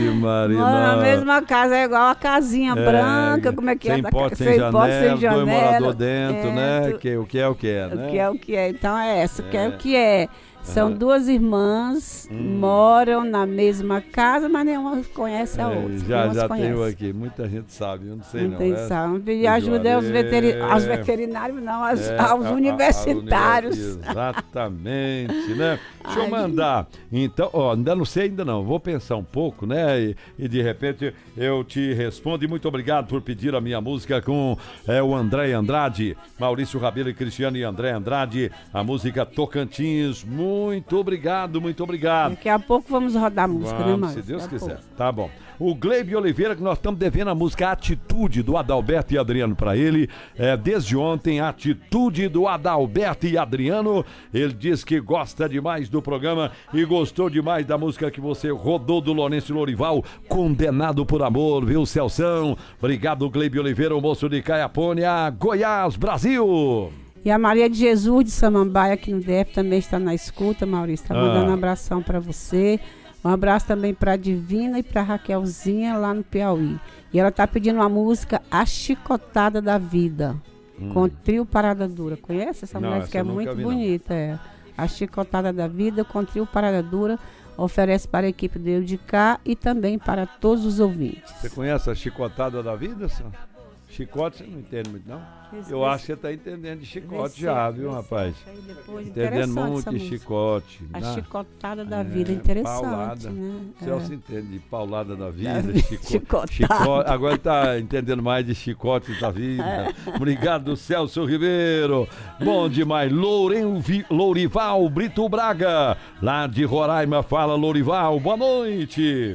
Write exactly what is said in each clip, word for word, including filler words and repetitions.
Maria. Mora na mesma casa, é igual a casinha é, branca, como é que sem é? Porta, sem, sem janela, porta, sem janela. Dois moradores dentro, é, né? Tu... Que, o que é o que é, né? O que é o que é. Então é essa, o é. que é o que é. São uhum. duas irmãs, hum. moram na mesma casa, mas nenhuma conhece a outra. É, já já tenho aqui, muita gente sabe, eu não sei muita não. Gente é? sabe. Pedir ajuda aos, veteri aos veterinários, não, aos, é, aos a, universitários. A, a, exatamente, né? Deixa Ai, eu mandar. Então, ó, ainda não sei, ainda não. Vou pensar um pouco, né? E, e de repente eu te respondo. E muito obrigado por pedir a minha música com é, o André Andrade, Maurício Rabelo e Cristiano e André Andrade, a música Tocantins. Muito obrigado, muito obrigado. Daqui a pouco vamos rodar a música, vamos, né, Márcio? se Deus quiser. Tá bom. O Gleibe Oliveira, que nós estamos devendo a música Atitude, do Adalberto e Adriano para ele. É, desde ontem, Atitude do Adalberto e Adriano. Ele diz que gosta demais do programa e gostou demais da música que você rodou do Lourenço Lorival, Condenado por Amor, viu, Celção? Obrigado, Gleibe Oliveira, o moço de Caiapônia, Goiás, Brasil. E a Maria de Jesus de Samambaia, aqui no D F, também está na escuta, Maurício. Está mandando ah. um abração para você. Um abraço também para a Divina e para a Raquelzinha lá no Piauí. E ela está pedindo uma música, A Chicotada da Vida, hum. com Trio Parada Dura. Conhece essa não, música? Essa é muito vi, bonita. É. A Chicotada da Vida, com Trio Parada Dura, oferece para a equipe do Eu de Cá e também para todos os ouvintes. Você conhece a Chicotada da Vida, senhor? Chicote você não entende muito, não? Esse, eu esse, acho que você está entendendo de chicote esse, já, viu, rapaz? Entendendo muito de chicote. A né? chicotada da é, vida, interessante, paulada. Né? Celso é. entende de paulada da vida, da chicote. chicote. Agora está entendendo mais de chicote da vida. É. Obrigado, Celso Ribeiro. Bom demais. Louren, Lourival Brito Braga, lá de Roraima. Fala, Lourival. Boa noite.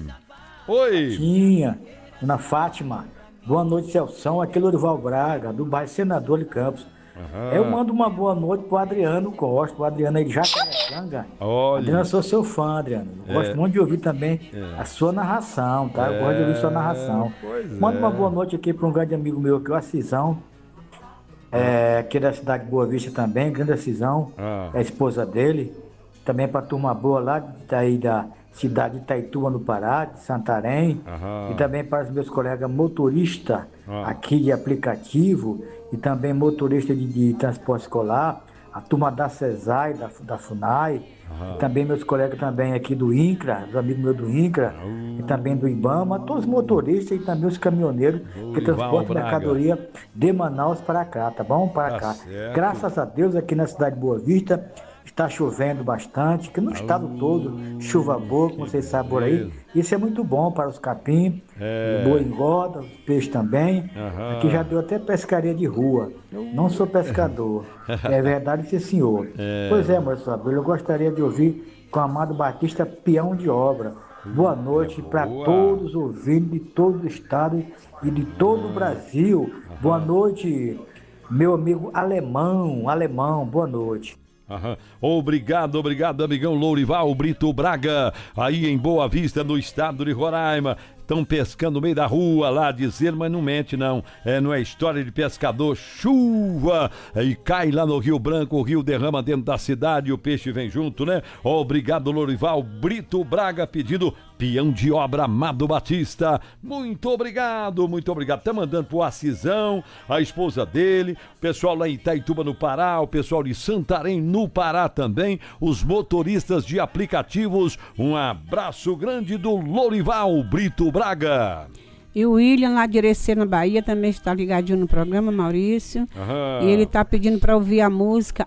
Oi. Tinha, Dona Fátima. Boa noite, Celção. Aqui é Lourival Braga, do bairro Senador de Campos. Uhum. Eu mando uma boa noite pro Adriano Costa. O Adriano aí de Jacarecanga. Olha. Adriano, eu sou seu fã, Adriano. Eu gosto é. muito de ouvir também é. a sua narração, tá? Eu é. gosto de ouvir sua narração. Pois Manda é. uma boa noite aqui para um grande amigo meu aqui, o Assisão. É, aqui da cidade de Boa Vista também, grande Assisão. Ah. É a esposa dele. Também pra turma boa lá daí da cidade de Itaituba, no Pará, de Santarém. Aham. E também para os meus colegas motoristas ah. aqui de aplicativo e também motorista de, de transporte escolar, a turma da CESAI, da, da FUNAI, e também meus colegas também aqui do INCRA, os amigos meus do INCRA, uhum. e também do IBAMA, todos os motoristas e também os caminhoneiros uhum. que transportam mercadoria de Manaus para cá, tá bom? Para tá cá. Certo. Graças a Deus, aqui na cidade de Boa Vista, está chovendo bastante, que no estado uh, todo, chuva boa, como vocês sabem por aí. Isso é muito bom para os capim, é. boa engorda, os peixes também. Uhum. Aqui já deu até pescaria de rua. Não sou pescador. É verdade, sim, senhor. É. Pois é, moço Abel, eu gostaria de ouvir com o Amado Batista, Peão de Obra. Boa noite é para todos os ouvintes de todo o estado e de todo o Brasil. Uhum. Boa noite, meu amigo alemão, alemão, boa noite. Aham. Obrigado, obrigado, amigão Lourival Brito Braga, aí em Boa Vista, no estado de Roraima. Estão pescando no meio da rua lá, dizendo, mas não mente não, é, não é história de pescador, chuva, e cai lá no Rio Branco, o rio derrama dentro da cidade e o peixe vem junto, né? Obrigado, Lourival Brito Braga, pedido Peão de Obra Amado Batista, muito obrigado, muito obrigado. Tá mandando pro Assisão, a esposa dele, o pessoal lá em Itaituba no Pará, o pessoal de Santarém no Pará também, os motoristas de aplicativos, um abraço grande do Lourival Brito Braga. E o William lá de Irecê, na Bahia, também está ligadinho no programa, Maurício. Aham. E ele está pedindo para ouvir a música